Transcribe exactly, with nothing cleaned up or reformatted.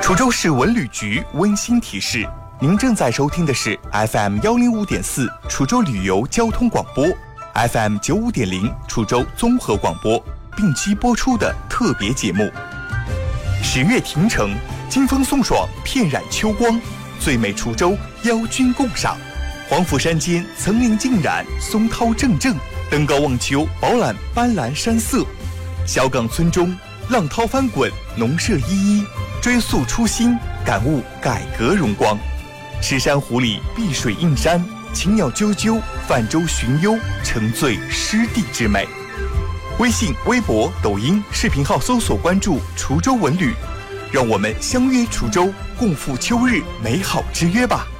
滁州市文旅局温馨提示：您正在收听的是 F M 幺零五点四滁州旅游交通广播 ，F M 九五点零滁州综合广播并机播出的特别节目。十月亭城，金风送爽，片染秋光，最美滁州邀君共赏。黄甫山间层林尽染，松涛正正，登高望秋，饱览斑斓山色。小岗村中，浪涛翻滚，农舍依依，追溯初心，感悟改革荣光。赤山湖里碧水映山，禽鸟啾啾，泛舟寻幽，沉醉湿地之美。微信、微博、抖音视频号搜索关注滁州文旅，让我们相约滁州，共赴秋日美好之约吧。